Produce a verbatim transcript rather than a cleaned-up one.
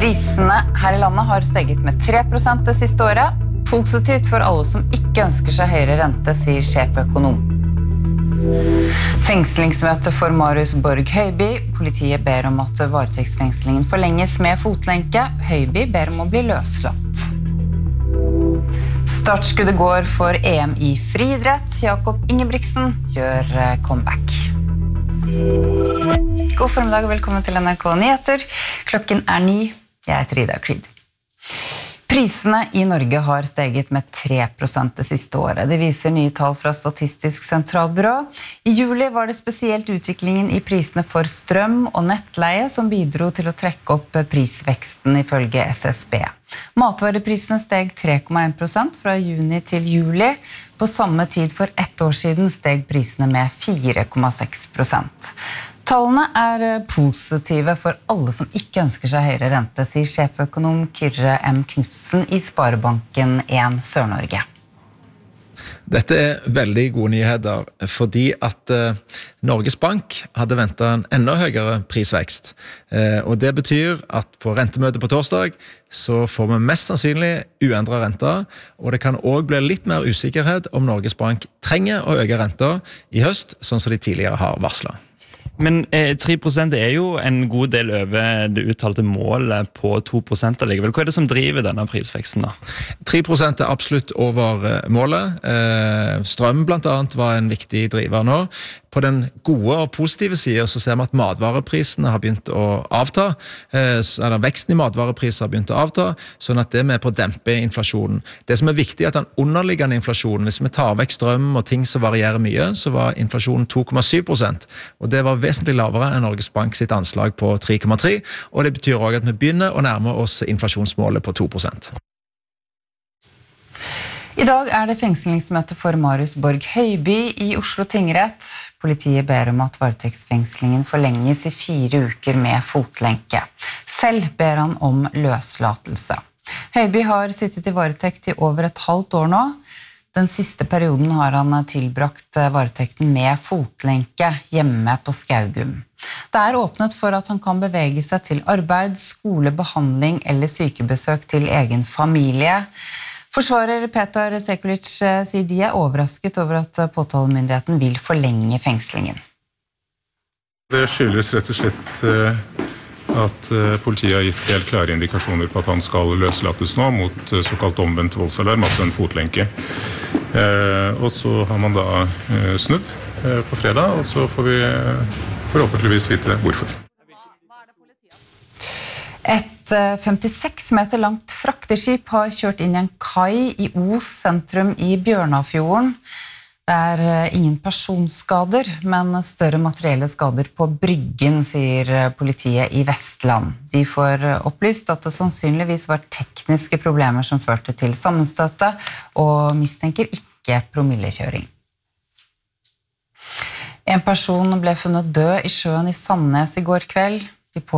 Prisene her i landet har steget med tre prosent det siste året. Positivt for alle som ikke ønsker seg høyere rente, sier sjeføkonom. Fengslingsmøte for Marius Borg Høiby. Politiet ber om at varetektsfengslingen forlenges med fotlenke. Høiby ber om å bli løslatt. Startskuddet går for E M i friidrett. Jakob Ingebrigtsen gjør comeback. God formiddag og velkommen til N R K Nyheter. Klokken er ni. Jeg heter Ida Creed. Prisene i Norge har steget med tre prosent det siste året. Det viser nye tall fra Statistisk sentralbyrå. I juli var det spesielt utviklingen i prisene for strøm og nettleie som bidro til å trekke opp prisveksten ifølge S S B. Matvareprisene steg tre komma en prosent fra juni til juli. På samme tid for ett år siden steg prisene med fire komma seks prosent. Tallene er positive for alle som ikke ønsker seg høyere rente, sier sjeføkonom Kyrre M. Knudsen i Sparebanken en Sør-Norge. Dette er veldig gode nyheter, fordi at eh, Norges Bank hadde ventet en enda høyere prisvekst. Eh, og det betyr at på rentemøtet på torsdag så får vi mest sannsynlig uendret renter, og det kan også bli litt mer usikkerhet om Norges Bank trenger å øke renter i høst, sånn som de tidligere har varslet. Men eh, tre prosent er jo en god del over det uttalte målet på to prosent allikevel. Hva er det som driver denne prisveksten da? tre prosent er absolutt over målet. Eh, strøm blant annet var en viktig driver nå. På den gode og positive siden så ser vi at matvareprisene har begynt å avta, eh, eller veksten i matvarepriser har begynt å avta, sånn at det er med på å dempe inflasjonen. Det som er viktig er at den underliggende inflasjonen, hvis vi tar vekk strøm og ting som varierer mye, så var inflasjonen to komma syv prosent, og det var vesentlig lavere enn Norges Bank sitt anslag på tre komma tre, og det betyr også at vi begynner å nærme oss inflasjonsmålet på to prosent. I dag er det fengslingsmøte for Marius Borg Høiby i Oslo tingrett. Politiet ber om at varetektsfengslingen forlenges i fire uker med fotlenke. Selv ber han om løslatelse. Høiby har sittet i varetekt i over et halvt år nå. Den siste perioden har han tilbrakt varetekten med fotlenke hjemme på Skaugum. Det er åpnet for at han kan bevege seg til arbeid, skole, behandling eller sykebesøk til egen familie. Forsvarer Petar Sekulic sier de er overrasket over at påtalemyndigheten vil forlenge fengslingen. Det skyldes rett og slett at politiet har gitt helt klare indikasjoner på at han skal løslates nå mot såkalt omvendt voldsalarm, altså en fotlenke. Og så har man da snudd på fredag, og så får vi forhåpentligvis vite hvorfor. Et femtiseks meter langt frakteskip har kjørt inn i en kai i Os sentrum i Bjørnafjorden. Det er ingen personskader, men større materielle skader på bryggen, sier politiet i Vestland. De får opplyst at det sannsynligvis var tekniske problemer som førte til sammenstøtet, og mistenker ikke promillekjøring. En person ble funnet død i sjøen i Sandnes i går kveld.